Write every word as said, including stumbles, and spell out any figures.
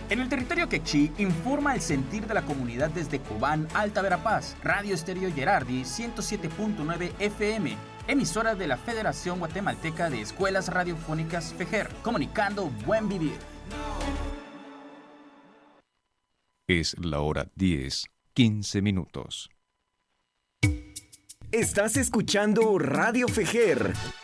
En el territorio quechí informa el sentir de la comunidad desde Cobán, Alta Verapaz, Radio Estéreo Gerardi ciento siete punto nueve F M, emisora de la Federación Guatemalteca de Escuelas Radiofónicas FEGER, comunicando buen vivir. Es la hora diez, quince minutos. Estás escuchando Radio FEGER